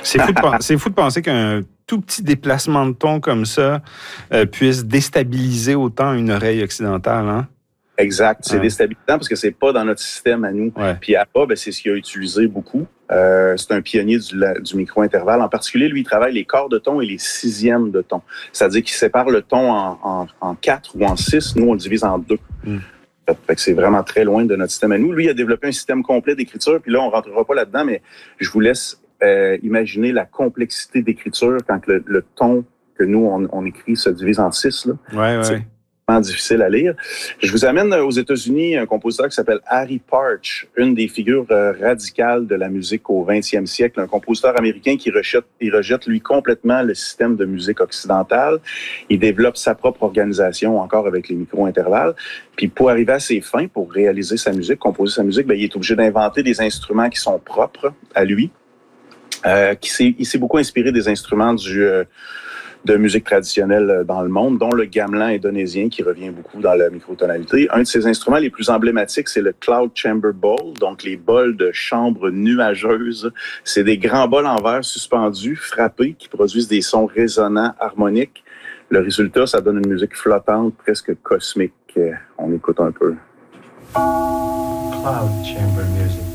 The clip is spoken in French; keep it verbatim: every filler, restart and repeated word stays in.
C'est fou, de, c'est fou de penser qu'un tout petit déplacement de ton comme ça euh, puisse déstabiliser autant une oreille occidentale, hein? Exact. C'est ouais. déstabilisant parce que c'est pas dans notre système à nous. Ouais. Puis Abba, ben, c'est ce qu'il a utilisé beaucoup. Euh, c'est un pionnier du, du micro-intervalle. En particulier, lui, il travaille les quarts de ton et les sixièmes de ton. C'est-à-dire qu'il sépare le ton en, en, en quatre ou en six. Nous, on le divise en deux. Mm. Fait que c'est vraiment très loin de notre système à nous. Lui, il a développé un système complet d'écriture. Puis là, on ne rentrera pas là-dedans, mais je vous laisse euh, imaginer la complexité d'écriture quand le, le ton que nous, on, on écrit se divise en six. Là. Ouais, ouais. C'est difficile à lire. Je vous amène aux États-Unis un compositeur qui s'appelle Harry Partch, une des figures radicales de la musique au vingtième siècle, un compositeur américain qui rejette, il rejette lui complètement le système de musique occidentale. Il développe sa propre organisation encore avec les micro-intervalles. Puis pour arriver à ses fins, pour réaliser sa musique, composer sa musique, bien, il est obligé d'inventer des instruments qui sont propres à lui. Euh, qui s'est, il s'est beaucoup inspiré des instruments du euh, de musique traditionnelle dans le monde, dont le gamelan indonésien qui revient beaucoup dans la microtonalité. Un de ses instruments les plus emblématiques, c'est le Cloud Chamber Bowl, donc les bols de chambre nuageuse. C'est des grands bols en verre suspendus, frappés, qui produisent des sons résonnants, harmoniques. Le résultat, ça donne une musique flottante, presque cosmique. On écoute un peu. Cloud Chamber Music.